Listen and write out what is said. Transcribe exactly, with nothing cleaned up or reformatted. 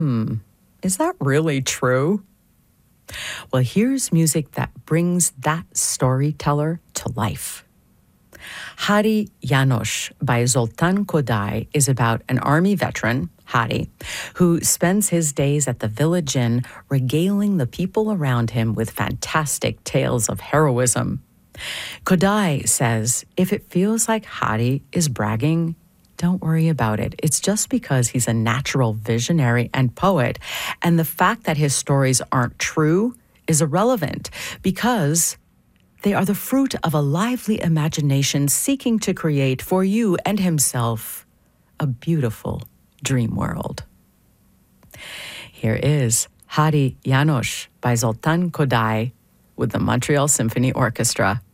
Is that really true? Well, here's music that brings that storyteller to life. Hari János by Zoltán Kodály is about an army veteran, Hari, who spends his days at the village inn regaling the people around him with fantastic tales of heroism. Kodály says if it feels like Hari is bragging, don't worry about it. It's just because he's a natural visionary and poet, and the fact that his stories aren't true is irrelevant because they are the fruit of a lively imagination seeking to create for you and himself a beautiful dream world. Here is Hari János by Zoltán Kodály with the Montreal Symphony Orchestra.